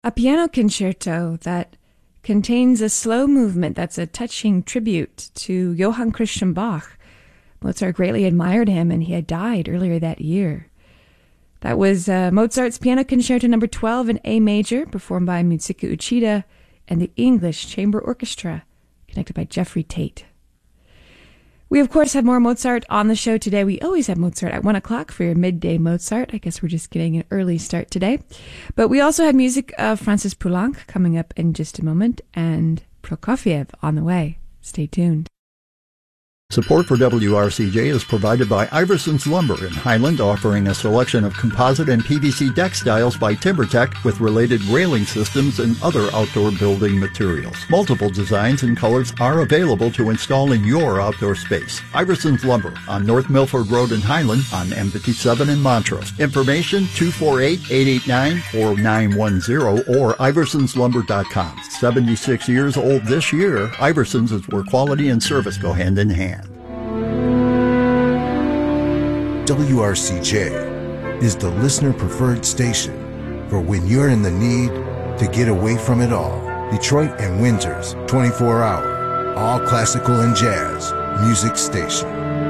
a piano concerto that contains a slow movement that's a touching tribute to Johann Christian Bach. Mozart greatly admired him, and he had died earlier that year. That was Mozart's Piano Concerto No. 12 in A major, performed by Mitsuko Uchida and the English Chamber Orchestra, conducted by Jeffrey Tate. We, of course, have more Mozart on the show today. We always have Mozart at 1 o'clock for your midday Mozart. I guess we're just getting an early start today. But we also have music of Francis Poulenc coming up in just a moment, and Prokofiev on the way. Stay tuned. Support for WRCJ is provided by Iverson's Lumber in Highland, offering a selection of composite and PVC deck styles by TimberTech with related railing systems and other outdoor building materials. Multiple designs and colors are available to install in your outdoor space. Iverson's Lumber on North Milford Road in Highland on M57 in Montrose. Information 248-889-4910 or iversonslumber.com. 76 years old this year, Iverson's is where quality and service go hand in hand. WRCJ is the listener-preferred station for when you're in the need to get away from it all. Detroit and Windsor's 24-hour, all classical and jazz music station.